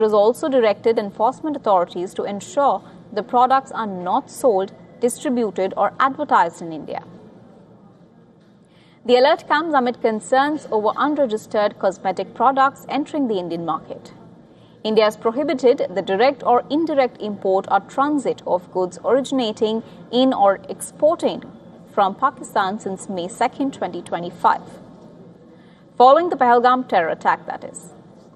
has also directed enforcement authorities to ensure the products are not sold, distributed or advertised in India. The alert comes amid concerns over unregistered cosmetic products entering the Indian market. India has prohibited the direct or indirect import or transit of goods originating in or exporting from Pakistan since May 2, 2025, following the Pahalgam terror attack, that is.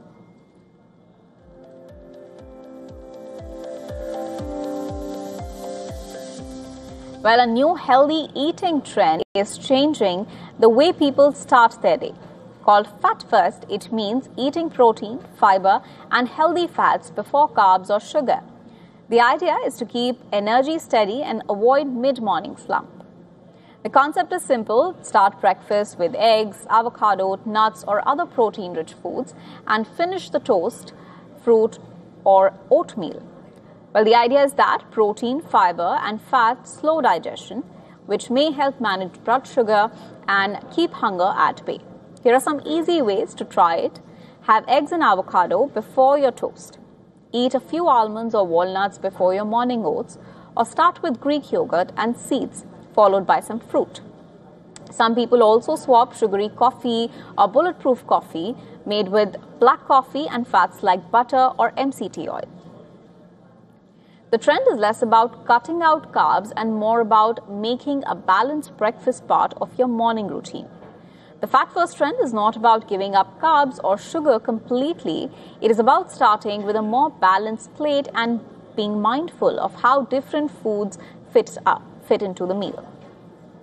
Well, a new healthy eating trend is changing the way people start their day. Called Fat First, it means eating protein, fiber and healthy fats before carbs or sugar. The idea is to keep energy steady and avoid mid-morning slump. The concept is simple. Start breakfast with eggs, avocado, nuts or other protein-rich foods and finish the toast, fruit or oatmeal. Well, the idea is that protein, fiber and fat slow digestion, which may help manage blood sugar and keep hunger at bay. Here are some easy ways to try it. Have eggs and avocado before your toast. Eat a few almonds or walnuts before your morning oats, or start with Greek yogurt and seeds, followed by some fruit. Some people also swap sugary coffee or bulletproof coffee made with black coffee and fats like butter or MCT oil. The trend is less about cutting out carbs and more about making a balanced breakfast part of your morning routine. The Fat First trend is not about giving up carbs or sugar completely. It is about starting with a more balanced plate and being mindful of how different foods fit into the meal.